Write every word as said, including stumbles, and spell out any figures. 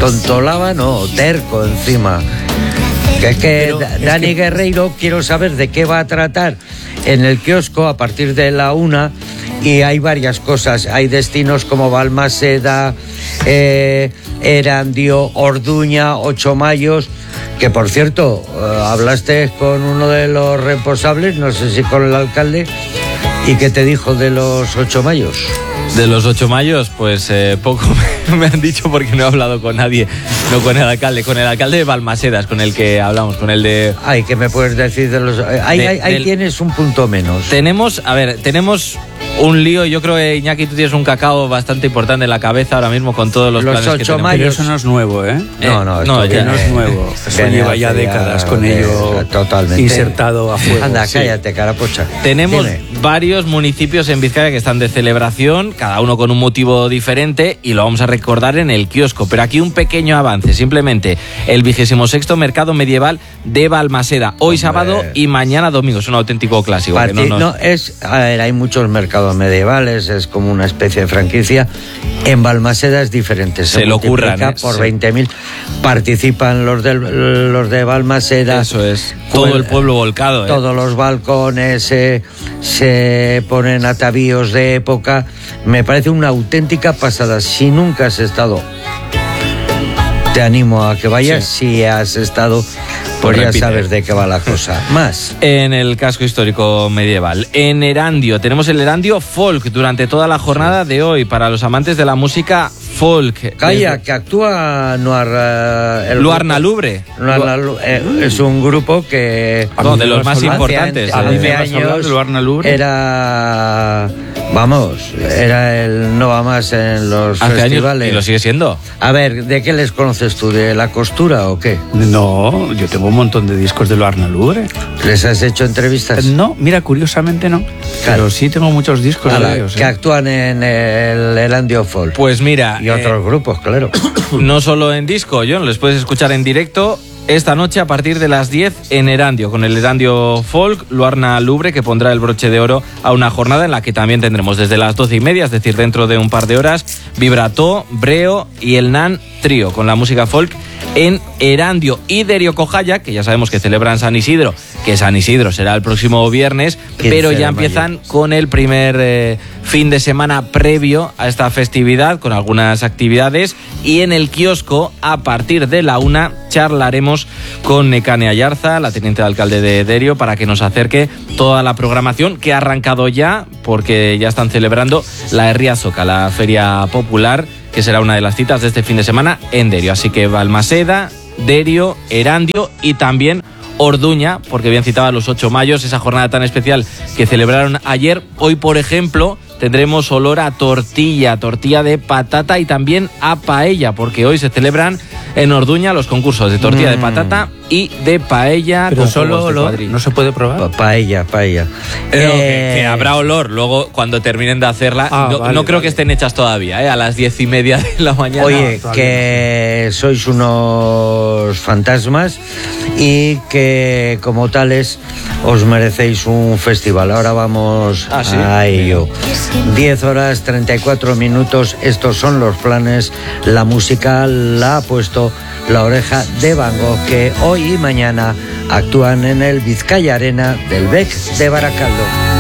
tontolaba, no, terco encima. Que es que Pero, Dani es que... Guerreiro, quiero saber de qué va a tratar en el kiosco a partir de la una, y hay varias cosas. Hay destinos como Balmaseda, eh, Erandio, Orduña, Ocho Mayos, que por cierto, eh, hablaste con uno de los responsables, no sé si con el alcalde, y qué te dijo de los Ocho Mayos. De los Ocho Mayos, pues eh, poco me han dicho porque no he hablado con nadie, no con el alcalde, con el alcalde de Balmasedas, con el que hablamos, con el de... Ay, ¿qué me puedes decir de los...? Ahí, de, ahí, ahí del... tienes un punto menos. Tenemos, a ver, tenemos un lío, yo creo que Iñaki, tú tienes un cacao bastante importante en la cabeza ahora mismo con todos los, los planes que tenemos. Pero eso no es nuevo, ¿eh? eh no, no, no, ya no es nuevo. Eso lleva ya décadas con eh, ello totalmente insertado a fuego. Anda, sí. cállate, carapocha. Tenemos Dime. varios municipios en Vizcaya que están de celebración, cada uno con un motivo diferente, y lo vamos a recordar en el kiosco. Pero aquí un pequeño avance, simplemente el vigésimo sexto Mercado Medieval de Balmaseda, hoy Hombre. sábado y mañana domingo. Es un auténtico clásico. Parti- que no, nos... no, es, a ver, hay muchos mercados medievales, es como una especie de franquicia. En Balmaseda es diferente, se, se lo curran, ¿eh? por sí. veinte mil. Participan los de, los de Balmaseda. Eso es, todo pues, el pueblo volcado. ¿eh? Todos los balcones se, se ponen atavíos de época. Me parece una auténtica pasada. Si nunca has estado, te animo a que vayas. Sí. Si has estado, pues ya sabes de qué va la cosa. Más. En el casco histórico medieval. En Erandio tenemos el Erandio Folk durante toda la jornada de hoy para los amantes de la música folk. Calla, Desde... que actúa Noir, uh, el Luarna Lubre. Noir, eh, es un grupo que... No, de los más importantes. Hace años era... Vamos, era el no va más en los hace festivales. Años, y lo sigue siendo. A ver, ¿de qué les conoces tú? ¿De la costura o qué? No, yo tengo un montón de discos de Luarna Lubre. ¿Les has hecho entrevistas? No, mira, curiosamente no. Claro. Pero sí tengo muchos discos Ahora, de ellos. Que ¿eh? actúan en el Erandio Folk. Pues mira... Y otros eh, grupos, claro. No solo en disco, John, les puedes escuchar en directo esta noche a partir de las diez en Erandio, con el Erandio Folk, Luarna Lubre, que pondrá el broche de oro a una jornada en la que también tendremos desde las doce y media, es decir, dentro de un par de horas, Vibrató, Breo y el Nan Trío, con la música folk en Erandio. Y Derio Cojaya, que ya sabemos que celebran San Isidro, que San Isidro será el próximo viernes, pero ya empiezan con el primer eh, fin de semana previo a esta festividad, con algunas actividades, y en el kiosco, a partir de la una, charlaremos con Nekane Ayarza, la teniente de alcalde de Derio, para que nos acerque toda la programación que ha arrancado ya, porque ya están celebrando la Herria Soca, la feria popular, que será una de las citas de este fin de semana en Derio. Así que Balmaseda, Derio, Erandio y también Orduña, porque bien citaba los Ocho Mayos, esa jornada tan especial que celebraron ayer. Hoy, por ejemplo, tendremos olor a tortilla, tortilla de patata y también a paella, porque hoy se celebran en Orduña los concursos de tortilla mm. de patata y de paella. Pero solo olor, ¿no se puede probar? Pa paella, paella. Pero eh... que, que habrá olor luego cuando terminen de hacerla. Ah, no vale, no creo vale. que estén hechas todavía, ¿eh? A las diez y media de la mañana. Oye, no, que no. sois unos fantasmas y que como tales os merecéis un festival. Ahora vamos ah, ¿sí? a ello. diez horas treinta y cuatro minutos, estos son los planes. La música la ha puesto La Oreja de Van Gogh, que hoy y mañana actúan en el Vizcaya Arena del Bec de Baracaldo.